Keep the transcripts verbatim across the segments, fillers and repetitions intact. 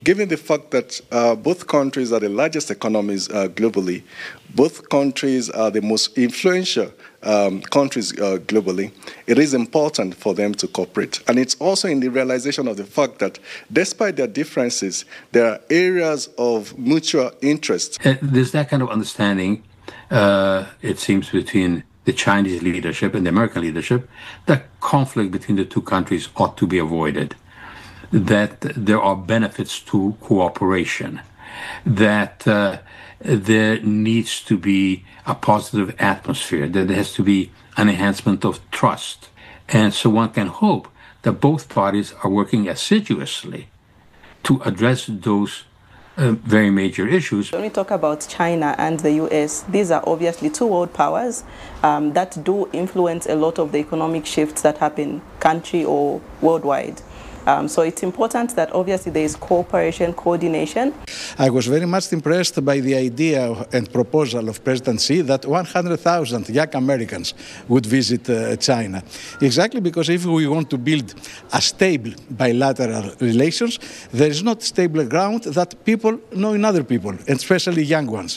Given the fact that uh, both countries are the largest economies uh, globally, both countries are the most influential um, countries uh, globally, it is important for them to cooperate. And it's also in the realization of the fact that despite their differences, there are areas of mutual interest. Uh, there's that kind of understanding, uh, it seems, between the Chinese leadership and the American leadership, that conflict between the two countries ought to be avoided, that there are benefits to cooperation, that uh, there needs to be a positive atmosphere, that there has to be an enhancement of trust. And so one can hope that both parties are working assiduously to address those uh, very major issues. When we talk about China and the U S, these are obviously two world powers um, that do influence a lot of the economic shifts that happen country or worldwide. Um, so it's important that obviously there is cooperation, coordination. I was very much impressed by the idea and proposal of President Xi that one hundred thousand young Americans would visit uh, China. Exactly because if we want to build a stable bilateral relations, there is not stable ground that people know in other people, and especially young ones.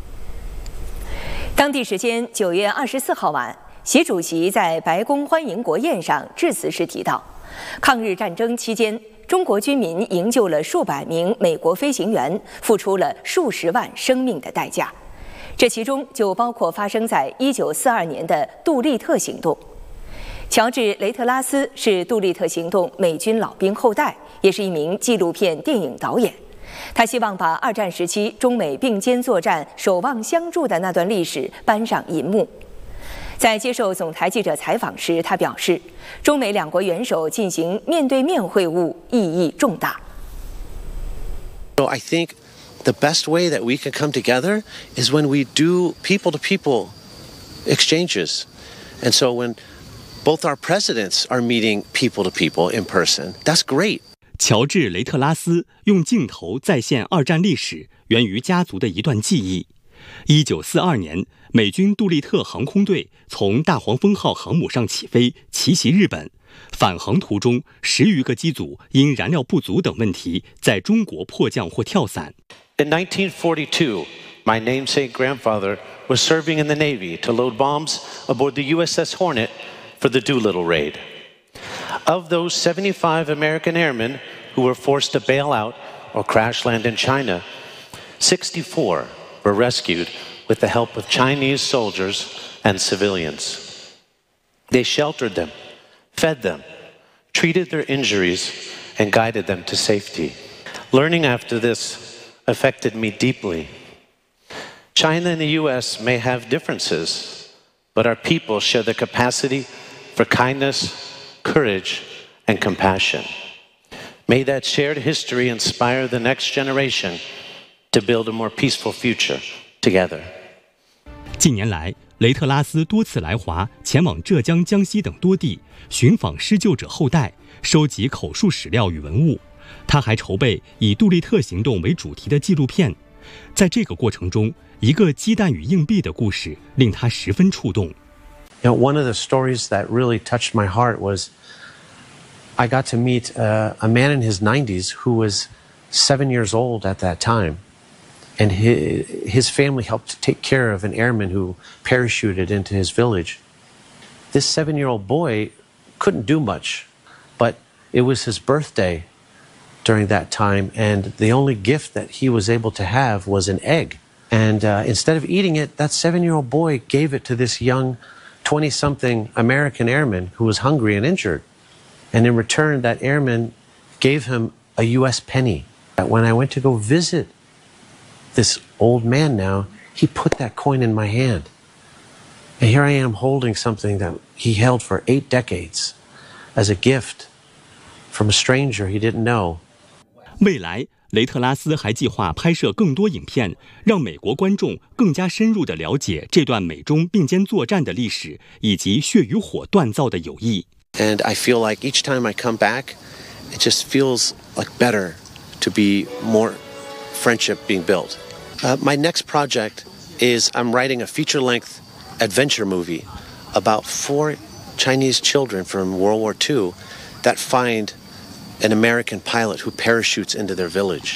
当地时间九月二十四号晚，习主席在白宫欢迎国宴上致辞时提到，抗日战争期间，中国军民营救了数百名美国飞行员，付出了数十万生命的代价。这其中就包括发生在一九四二年的杜立特行动。乔治·雷特拉斯是杜立特行动美军老兵后代，也是一名纪录片电影导演。他希望把二战时期中美并肩作战、守望相助的那段历史搬上银幕。在接受总台记者采访时，他表示，中美两国元首进行面对面会晤意义重大。 So I think the best way that we can come together is when we do people-to-people exchanges. And so when both our presidents are meeting people-to-people in person, that's great. 乔治·雷特拉斯用镜头再现二战历史，源于家族的一段记忆。一九四二年，美军杜立特航空队从大黄蜂号航母上起飞，奇袭日本。返航途中，十余个机组因燃料不足等问题，在中国迫降或跳伞。 In nineteen forty-two, my namesake grandfather was serving in the Navy to load bombs aboard the U S S Hornet for the Doolittle raid. Of those seventy-five American airmen who were forced to bail out or crash land in China, sixty-four were rescued with the help of Chinese soldiers and civilians. They sheltered them, fed them, treated their injuries, and guided them to safety. Learning after this affected me deeply. China and the U S may have differences, but our people share the capacity for kindness, courage, and compassion. May that shared history inspire the next generation to build a more peaceful future together. 近年来，雷特拉斯多次来华，前往浙江、江西等多地寻访施救者后代，收集口述史料与文物。他还筹备以杜立特行动为主题的纪录片。在这个过程中，一个鸡蛋与硬币的故事令他十分触动。 You know, one of the stories that really touched my heart was I got to meet uh, a man in his nineties who was seven years old at that time. And his, his family helped take care of an airman who parachuted into his village. This seven-year-old boy couldn't do much, but it was his birthday during that time, and the only gift that he was able to have was an egg. And uh, instead of eating it, that seven-year-old boy gave it to this young twenty-something American airman who was hungry and injured. And in return, that airman gave him a U S penny. When I went to go visit this old man now, he put that coin in my hand. And here I am holding something that he held for eight decades as a gift from a stranger he didn't know. 未来，雷特拉斯还计划拍摄更多影片，让美国观众更加深入地了解这段美中并肩作战的历史，以及血与火锻造的友谊。 And I feel like each time I come back, it just feels like better to be more friendship being built. Uh, my next project is I'm writing a feature-length adventure movie about four Chinese children from World War Two that find an American pilot who parachutes into their village.